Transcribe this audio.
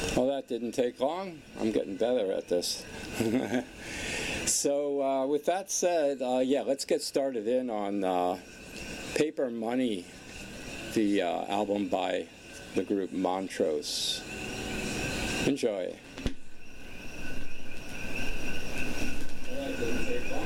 Well, that didn't take long. I'm getting better at this. So with that said, yeah, let's get started in on Paper Money, the album by the group Montrose. Enjoy.